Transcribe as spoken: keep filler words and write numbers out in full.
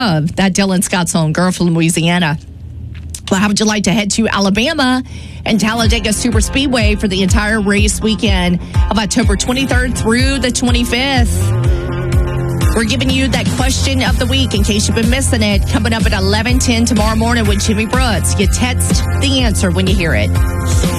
Of that Dylan Scott song, Girl from Louisiana. Well, how would you like to head to Alabama and Talladega Super Speedway for the entire race weekend of October twenty-third through the twenty-fifth? We're giving you that question of the week in case you've been missing it. Coming up at eleven ten tomorrow morning with Jimmy Brooks. You text the answer when you hear it.